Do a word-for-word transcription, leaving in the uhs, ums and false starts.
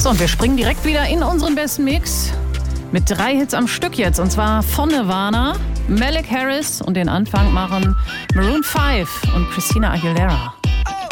So, und wir springen direkt wieder in unseren besten Mix mit drei Hits am Stück jetzt. Und zwar von Nirvana, Malik Harris und den Anfang machen Maroon five und Christina Aguilera.